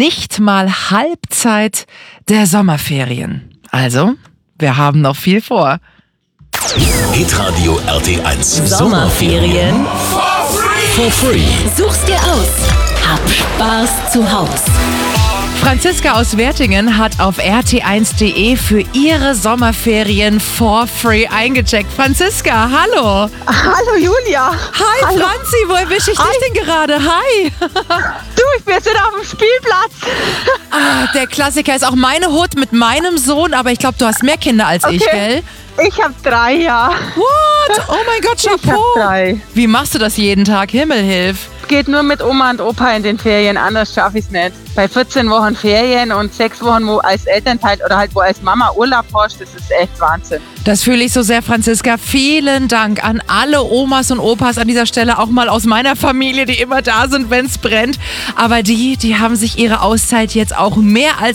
nicht mal Halbzeit der Sommerferien. Also, wir haben noch viel vor. Hitradio RT1 Sommerferien for free. Such's dir aus. Hab Spaß zu Haus. Franziska aus Wertingen hat auf rt1.de für ihre Sommerferien for free eingecheckt. Franziska, hallo. Hallo Julia. Hi Hallo. Franzi, wo erwische ich dich denn gerade? Hi. Du, wir sind auf dem Spielplatz. Der Klassiker ist auch meine Hut mit meinem Sohn, aber ich glaube, du hast mehr Kinder als ich, gell? Ich habe 3, ja. What? Oh mein Gott, Ich habe Chapeau. 3. Wie machst du das jeden Tag? Himmel, hilf. Geht nur mit Oma und Opa in den Ferien, anders schaffe ich es nicht. Bei 14 Wochen Ferien und 6 Wochen, wo als Elternteil oder halt wo als Mama Urlaub hast, das ist echt Wahnsinn. Das fühle ich so sehr, Franziska. Vielen Dank an alle Omas und Opas an dieser Stelle, auch mal aus meiner Familie, die immer da sind, wenn es brennt. Aber die haben sich ihre Auszeit jetzt auch mehr als